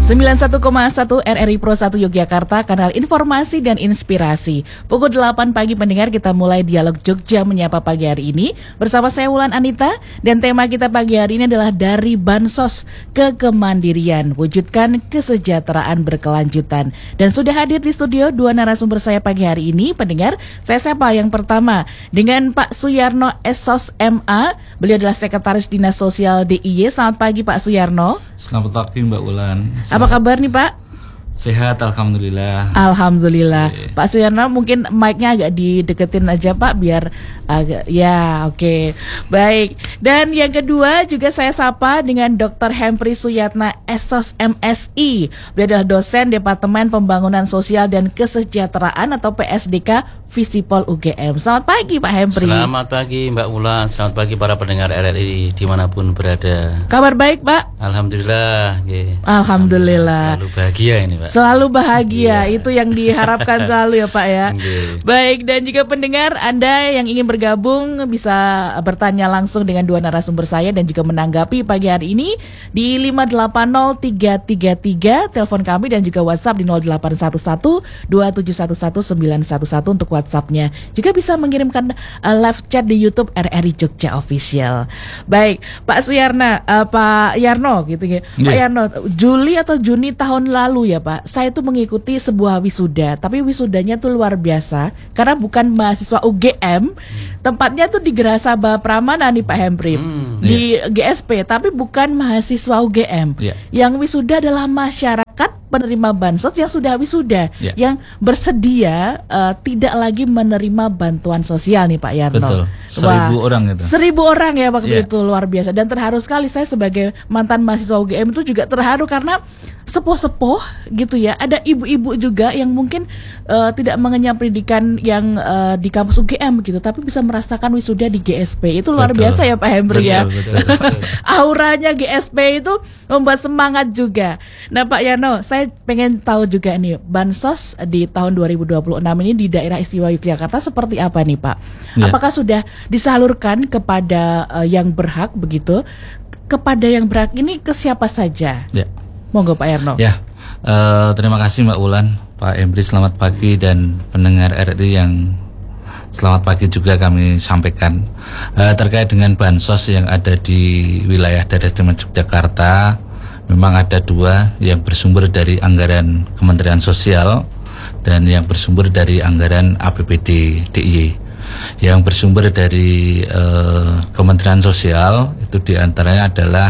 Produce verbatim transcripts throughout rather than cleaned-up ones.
sembilan puluh satu koma satu R R I Pro satu Yogyakarta, kanal informasi dan inspirasi. Pukul delapan pagi pendengar, kita mulai dialog Jogja Menyapa pagi hari ini bersama saya Wulan Anita, dan tema kita pagi hari ini adalah dari bansos ke kemandirian, wujudkan kesejahteraan berkelanjutan. Dan sudah hadir di studio dua narasumber saya pagi hari ini pendengar. Saya sapa yang pertama dengan Pak Suyarno S O S M A. Beliau adalah Sekretaris Dinas Sosial D I Y. Selamat pagi Pak Suyarno. Selamat pagi Mbak Wulan. Apa kabar nih Pak? Sehat, Alhamdulillah. Alhamdulillah. Oke. Pak Suyarno, mungkin mic-nya agak dideketin aja Pak, biar agak, ya oke okay. Baik. Dan yang kedua juga saya sapa dengan Doktor Hempri Suyatna S O S M S I. Beliau adalah dosen Departemen Pembangunan Sosial dan Kesejahteraan atau P S D K Visipol U G M. Selamat pagi Pak Hempri. Selamat pagi Mbak Wulan, selamat pagi para pendengar R R I dimanapun berada. Kabar baik Pak? Alhamdulillah. Okay. Alhamdulillah. Selalu bahagia ini Pak. Selalu bahagia, yeah. Itu yang diharapkan selalu ya Pak ya. Okay. Baik, dan juga pendengar Anda yang ingin bergabung bisa bertanya langsung dengan dua narasumber saya dan juga menanggapi pagi hari ini di lima delapan nol tiga tiga tiga telepon kami, dan juga WhatsApp di nol delapan satu satu dua tujuh satu satu sembilan satu satu untuk WhatsAppnya. Juga bisa mengirimkan uh, live chat di YouTube R R I Jogja Official. Baik, Pak Suyarna, uh, Pak Yarno gitu ya. Yeah. Pak Yarno, Juli atau Juni tahun lalu ya Pak, saya tuh mengikuti sebuah wisuda, tapi wisudanya tuh luar biasa karena bukan mahasiswa U G M, tempatnya tuh di Gerasa Pramana nih Pak Hempri, hmm, di yeah. G S P, tapi bukan mahasiswa U G M. Yeah. Yang wisuda adalah masyarakat penerima bansos yang sudah wisuda, yeah. yang bersedia uh, tidak lagi menerima bantuan sosial nih Pak Yarno. Betul. Seribu Wah, orang itu. Seribu orang ya waktu yeah. itu, luar biasa. Dan terharu sekali, saya sebagai mantan mahasiswa U G M itu juga terharu karena sepuh-sepuh gitu ya. Ada ibu-ibu juga yang mungkin uh, tidak mengenyam pendidikan yang uh, di kampus U G M gitu, tapi bisa merasakan wisuda di G S P. Itu luar betul. biasa ya Pak Hempri ya. Betul, betul, betul. Auranya G S P itu membuat semangat juga. Nah Pak Yarno, saya pengen tahu juga nih, bansos di tahun dua ribu dua puluh enam ini di daerah istimewa Yogyakarta seperti apa nih Pak? Ya. Apakah sudah disalurkan kepada uh, yang berhak begitu? Kepada yang berhak ini ke siapa saja? Ya. Monggo Pak Yarno. Ya, uh, terima kasih Mbak Wulan, Pak Embri, selamat pagi, dan pendengar R R I yang selamat pagi juga kami sampaikan uh, terkait dengan bansos yang ada di wilayah daerah istimewa Yogyakarta. Memang ada dua, yang bersumber dari anggaran Kementerian Sosial dan yang bersumber dari anggaran A P B D D I Y. Yang bersumber dari uh, Kementerian Sosial itu diantaranya adalah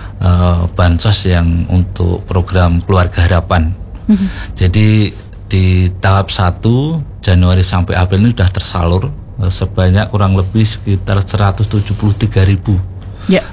uh, bansos yang untuk program Keluarga Harapan. Mm-hmm. Jadi di tahap satu Januari sampai April ini sudah tersalur uh, sebanyak kurang lebih sekitar seratus tujuh puluh tiga ribu. Yeah.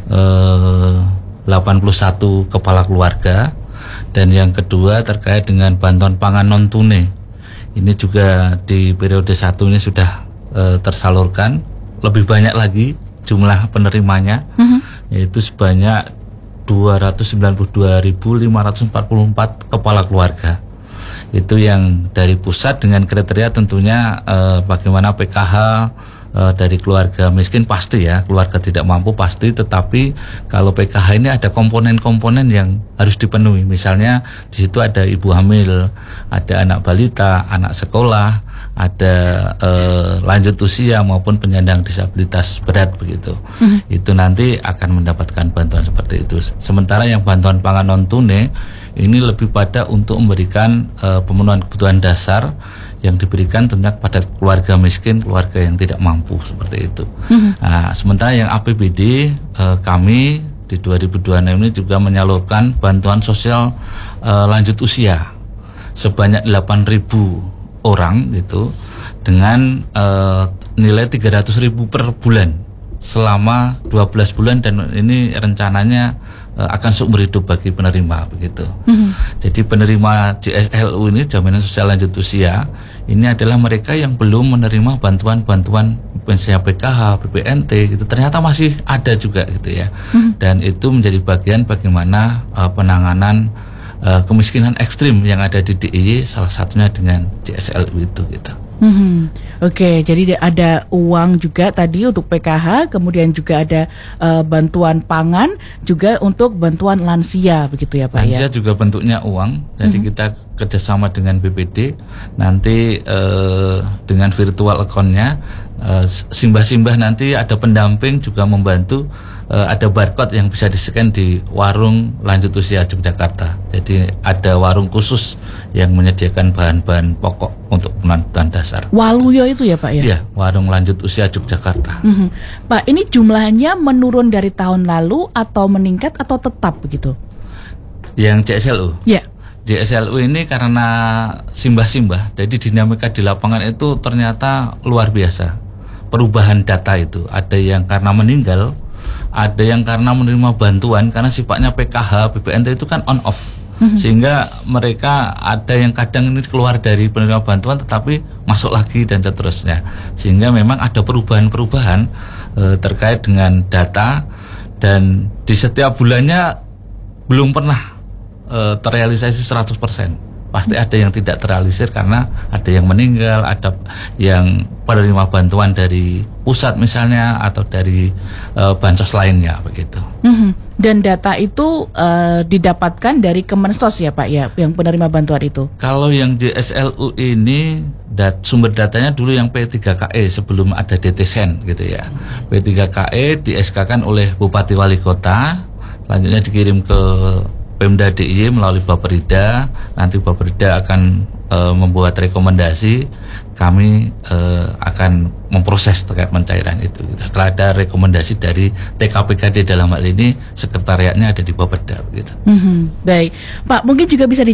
Uh, delapan puluh satu kepala keluarga. Dan yang kedua terkait dengan bantuan pangan non tunai, ini juga di periode satu ini sudah e, tersalurkan lebih banyak lagi jumlah penerimanya, mm-hmm. yaitu sebanyak dua ratus sembilan puluh dua ribu lima ratus empat puluh empat kepala keluarga. Itu yang dari pusat dengan kriteria tentunya e, bagaimana P K H e, dari keluarga miskin pasti ya, keluarga tidak mampu pasti, tetapi kalau P K H ini ada komponen-komponen yang harus dipenuhi. Misalnya di situ ada ibu hamil, ada anak balita, anak sekolah, ada e, lanjut usia maupun penyandang disabilitas berat begitu. Mm-hmm. Itu nanti akan mendapatkan bantuan seperti itu. Sementara yang bantuan pangan non tunai ini lebih pada untuk memberikan e, pemenuhan kebutuhan dasar yang diberikan tentunya kepada keluarga miskin, keluarga yang tidak mampu seperti itu. Mm-hmm. Nah, sementara yang A P B D e, kami di dua ribu dua puluh enam ini juga menyalurkan bantuan sosial e, lanjut usia sebanyak delapan ribu orang gitu, dengan e, nilai tiga ratus ribu per bulan selama dua belas bulan, dan ini rencananya e, akan seumur hidup bagi penerima begitu. Mm-hmm. Jadi penerima J S L U ini, jaminan sosial lanjut usia, ini adalah mereka yang belum menerima bantuan-bantuan misalnya P K H, P P N T gitu, ternyata masih ada juga gitu ya. Mm-hmm. Dan itu menjadi bagian bagaimana e, penanganan e, kemiskinan ekstrim yang ada di D I Y, salah satunya dengan J S L U itu gitu. Hmm, Oke, jadi ada uang juga tadi untuk P K H, kemudian juga ada uh, bantuan pangan, juga untuk bantuan lansia, begitu ya Pak lansia ya? juga bentuknya uang, jadi mm-hmm. kita kerjasama dengan B P D, nanti uh, dengan virtual account-nya, uh, simbah-simbah nanti ada pendamping juga membantu, uh, ada barcode yang bisa di-scan di warung lanjut usia Yogyakarta. Jadi ada warung khusus yang menyediakan bahan-bahan pokok untuk kebutuhan dasar. Waluyo itu ya Pak ya? Iya, warung lanjut usia Yogyakarta. Mm-hmm. Pak, ini jumlahnya menurun dari tahun lalu atau meningkat atau tetap begitu? Yang J S L U? Iya. J S L U ini karena simbah-simbah, jadi dinamika di lapangan itu ternyata luar biasa. Perubahan data itu, ada yang karena meninggal, ada yang karena menerima bantuan, karena sifatnya P K H, B P N T itu kan on off. Sehingga mereka ada yang kadang ini keluar dari penerima bantuan tetapi masuk lagi dan seterusnya. Sehingga memang ada perubahan-perubahan e, terkait dengan data, dan di setiap bulannya belum pernah e, terrealisasi seratus persen. Pasti ada yang tidak terrealisir karena ada yang meninggal, ada yang penerima bantuan dari pusat misalnya, atau dari e, bansos lainnya begitu. Mm-hmm. Dan data itu e, didapatkan dari Kemensos ya Pak ya, yang penerima bantuan itu? Kalau yang J S L U ini dat, sumber datanya dulu yang P tiga K E sebelum ada D T Sen gitu ya. P tiga K E di S K-kan oleh Bupati Wali Kota, selanjutnya dikirim ke Pemda D I Y melalui Bapperida. Nanti Bapperida akan e, membuat rekomendasi, kami e, akan memproses terkait pencairan itu. Setelah ada rekomendasi dari T K P K D dalam hal ini, sekretariatnya ada di Bapperida begitu. Mm-hmm. Baik, Pak, mungkin juga bisa